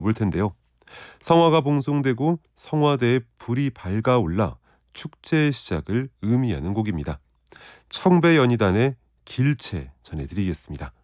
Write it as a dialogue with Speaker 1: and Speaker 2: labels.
Speaker 1: 볼 텐데요. 성화가 봉송되고 성화대에 불이 밝아올라 축제의 시작을 의미하는 곡입니다. 청배연희단의 길채 전해드리겠습니다.